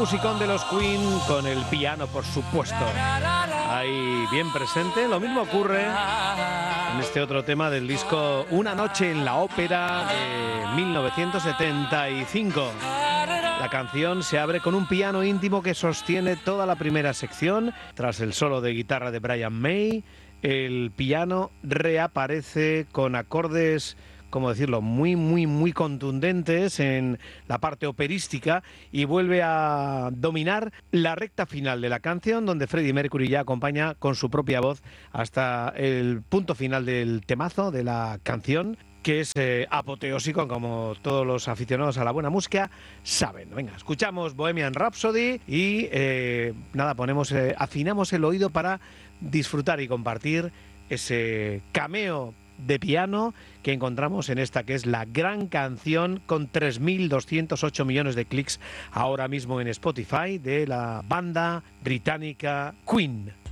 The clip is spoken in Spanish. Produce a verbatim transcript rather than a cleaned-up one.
musicón de los Queen con el piano, por supuesto, ahí bien presente. Lo mismo ocurre en este otro tema del disco Una noche en la ópera de mil novecientos setenta y cinco. La canción se abre con un piano íntimo que sostiene toda la primera sección. Tras el solo de guitarra de Brian May, el piano reaparece con acordes, como decirlo, muy, muy, muy contundentes en la parte operística y vuelve a dominar la recta final de la canción, donde Freddie Mercury ya acompaña con su propia voz hasta el punto final del temazo de la canción, que es eh, apoteósico, como todos los aficionados a la buena música saben. Venga, escuchamos Bohemian Rhapsody y eh, nada, ponemos, eh, afinamos el oído para disfrutar y compartir ese cameo de piano que encontramos en esta, que es la gran canción con tres mil doscientos ocho millones de clics ahora mismo en Spotify, de la banda británica Queen.